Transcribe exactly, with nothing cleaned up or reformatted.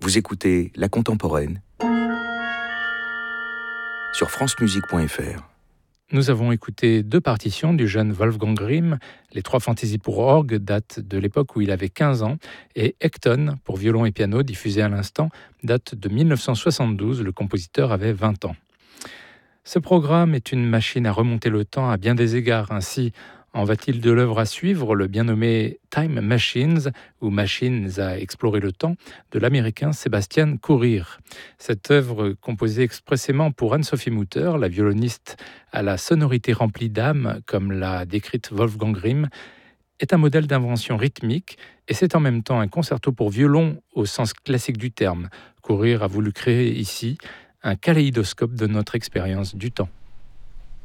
Vous écoutez La Contemporaine sur francemusique point f r. Nous avons écouté deux partitions du jeune Wolfgang Grimm. Les trois fantaisies pour orgue datent de l'époque où il avait quinze ans, et Ecton, pour violon et piano, diffusé à l'instant, date de dix-neuf cent soixante-douze, le compositeur avait vingt ans. Ce programme est une machine à remonter le temps à bien des égards. Ainsi, en va-t-il de l'œuvre à suivre, le bien nommé Time Machines, ou Machines à explorer le temps, de l'américain Sebastian Courir. Cette œuvre, composée expressément pour Anne-Sophie Mutter, la violoniste à la sonorité remplie d'âme, comme l'a décrite Wolfgang Grimm, est un modèle d'invention rythmique, et c'est en même temps un concerto pour violon au sens classique du terme. Courir a voulu créer ici un kaléidoscope de notre expérience du temps.